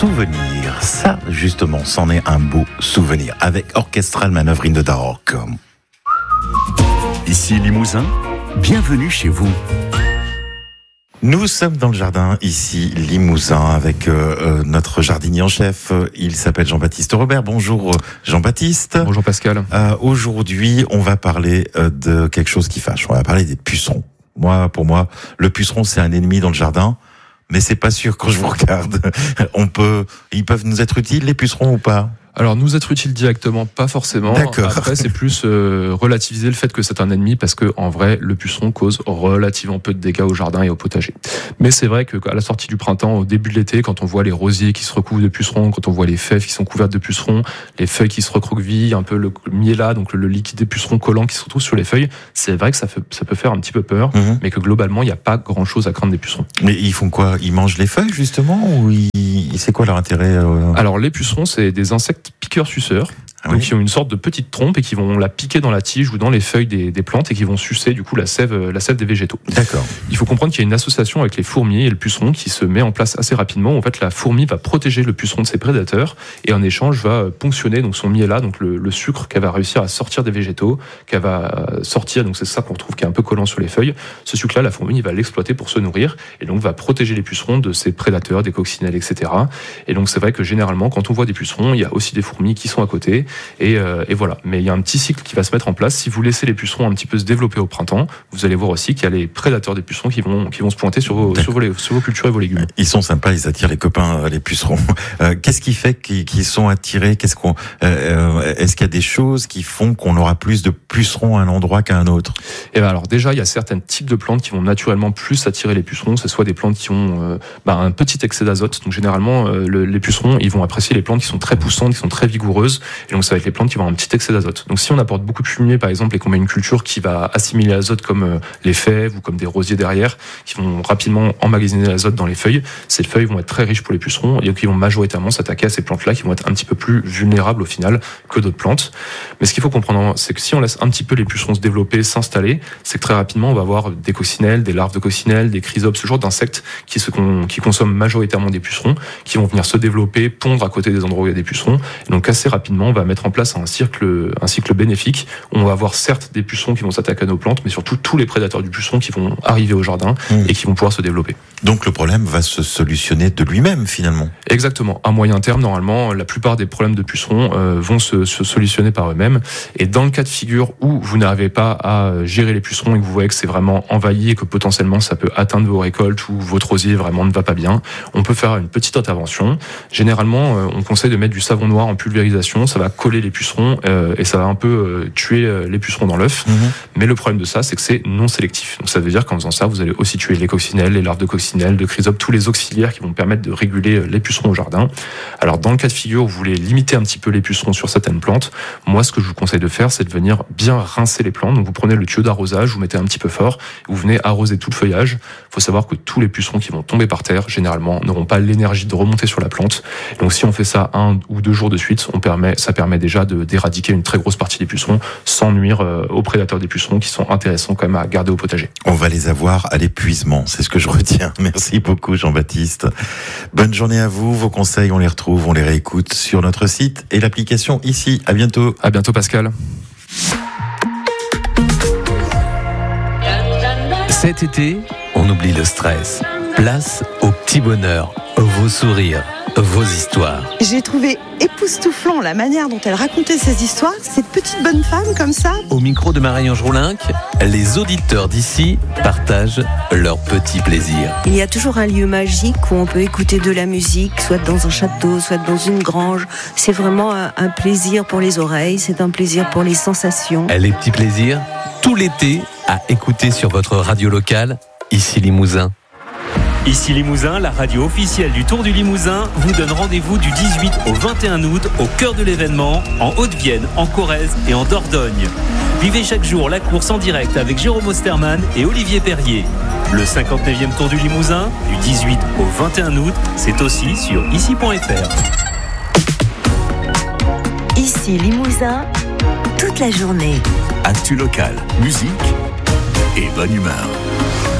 souvenir. Ça, justement, c'en est un beau souvenir. Avec Orchestral Manœuvre in the Dark. Ici Limousin, bienvenue chez vous. Nous sommes dans le jardin, ici, Limousin, avec notre jardinier en chef. Il s'appelle Jean-Baptiste Robert. Bonjour Jean-Baptiste. Bonjour Pascal. Aujourd'hui, on va parler de quelque chose qui fâche. On va parler des pucerons. Pour moi, le puceron, c'est un ennemi dans le jardin. Mais c'est pas sûr quand je vous regarde. Ils peuvent nous être utiles, les pucerons, ou pas? Alors, nous être utiles directement, pas forcément. D'accord. Après, c'est plus relativiser le fait que c'est un ennemi, parce que en vrai, le puceron cause relativement peu de dégâts au jardin et au potager. Mais c'est vrai qu'à la sortie du printemps, au début de l'été, quand on voit les rosiers qui se recouvrent de pucerons, quand on voit les fèves qui sont couvertes de pucerons, les feuilles qui se recroquevillent, un peu le miella, donc le liquide des pucerons collant qui se retrouve sur les feuilles, c'est vrai que ça peut faire un petit peu peur, mais que globalement, il n'y a pas grand-chose à craindre des pucerons. Mais ils font quoi? Ils mangent les feuilles, justement, ou c'est quoi leur intérêt? Alors, les pucerons, c'est des insectes piqueurs-suceurs. Donc, qui ont une sorte de petite trompe et qui vont la piquer dans la tige ou dans les feuilles des plantes et qui vont sucer du coup la sève des végétaux. D'accord. Il faut comprendre qu'il y a une association avec les fourmis et le puceron qui se met en place assez rapidement. En fait, la fourmi va protéger le puceron de ses prédateurs et en échange va ponctionner donc son miella, donc le sucre qu'elle va réussir à sortir des végétaux, qu'elle va sortir. Donc c'est ça qu'on trouve qui est un peu collant sur les feuilles. Ce sucre-là, la fourmi va l'exploiter pour se nourrir et donc va protéger les pucerons de ses prédateurs, des coccinelles, etc. Et donc c'est vrai que généralement, quand on voit des pucerons, il y a aussi des fourmis qui sont à côté. Et voilà. Mais il y a un petit cycle qui va se mettre en place. Si vous laissez les pucerons un petit peu se développer au printemps, vous allez voir aussi qu'il y a les prédateurs des pucerons qui vont se pointer sur vos cultures et vos légumes. Ils sont sympas, ils attirent les copains, les pucerons. Qu'est-ce qui fait qu'ils sont attirés? Est-ce qu'il y a des choses qui font qu'on aura plus de pucerons à un endroit qu'à un autre? Et ben alors déjà, il y a certains types de plantes qui vont naturellement plus attirer les pucerons. C'est soit des plantes qui ont un petit excès d'azote. Donc généralement, les pucerons, ils vont apprécier les plantes qui sont très poussantes, qui sont très vigoureuses. Et donc ça va être les plantes qui vont avoir un petit excès d'azote. Donc si on apporte beaucoup de fumier par exemple et qu'on met une culture qui va assimiler l'azote comme les fèves ou comme des rosiers derrière, qui vont rapidement emmagasiner l'azote dans les feuilles, ces feuilles vont être très riches pour les pucerons et donc ils vont majoritairement s'attaquer à ces plantes-là qui vont être un petit peu plus vulnérables au final que d'autres plantes. Mais ce qu'il faut comprendre, c'est que si on laisse un petit peu les pucerons se développer, s'installer, c'est que très rapidement on va avoir des coccinelles, des larves de coccinelles, des chrysopes, ce genre d'insectes qui consomment majoritairement des pucerons, qui vont venir se développer, pondre à côté des endroits où il y a des pucerons. Et donc assez rapidement on va mettre en place un cycle bénéfique. On va avoir certes des pucerons qui vont s'attaquer à nos plantes, mais surtout tous les prédateurs du puceron qui vont arriver au jardin et qui vont pouvoir se développer. Donc le problème va se solutionner de lui-même finalement. Exactement. À moyen terme, normalement, la plupart des problèmes de pucerons vont se solutionner par eux-mêmes. Et dans le cas de figure où vous n'arrivez pas à gérer les pucerons et que vous voyez que c'est vraiment envahi et que potentiellement ça peut atteindre vos récoltes ou votre rosier vraiment ne va pas bien, on peut faire une petite intervention. Généralement, on conseille de mettre du savon noir en pulvérisation. Ça va coller les pucerons et ça va un peu tuer les pucerons dans l'œuf. Mais le problème de ça, c'est que c'est non sélectif. Donc ça veut dire qu'en faisant ça, vous allez aussi tuer les coccinelles, les larves de coccinelles, de chrysopes, tous les auxiliaires qui vont permettre de réguler les pucerons au jardin. Alors dans le cas de figure où vous voulez limiter un petit peu les pucerons sur certaines plantes, moi ce que je vous conseille de faire, c'est de venir bien rincer les plantes. Donc vous prenez le tuyau d'arrosage, vous mettez un petit peu fort, vous venez arroser tout le feuillage. Il faut savoir que tous les pucerons qui vont tomber par terre, généralement, n'auront pas l'énergie de remonter sur la plante. Donc si on fait ça 1 ou 2 jours de suite, ça permet déjà d'éradiquer une très grosse partie des pucerons sans nuire aux prédateurs des pucerons qui sont intéressants quand même à garder au potager. On va les avoir à l'épuisement, c'est ce que je retiens. Merci beaucoup Jean-Baptiste. Bonne journée à vous, vos conseils on les retrouve, on les réécoute sur notre site et l'application ici. À bientôt. À bientôt Pascal. Cet été, on oublie le stress. Place au petit bonheur, vos sourires, vos histoires. J'ai trouvé époustouflant la manière dont elle racontait ses histoires, cette petite bonne femme comme ça. Au micro de Marie-Ange Roulinck, les auditeurs d'ici partagent leurs petits plaisirs. Il y a toujours un lieu magique où on peut écouter de la musique, soit dans un château, soit dans une grange. C'est vraiment un plaisir pour les oreilles, c'est un plaisir pour les sensations. Les petits plaisirs, tout l'été, à écouter sur votre radio locale, ici Limousin. Ici Limousin, la radio officielle du Tour du Limousin vous donne rendez-vous du 18 au 21 août au cœur de l'événement, en Haute-Vienne, en Corrèze et en Dordogne. Vivez chaque jour la course en direct avec Jérôme Osterman et Olivier Perrier. Le 59e Tour du Limousin, du 18 au 21 août, c'est aussi sur ici.fr. Ici Limousin, toute la journée. Actu local, musique et bonne humeur.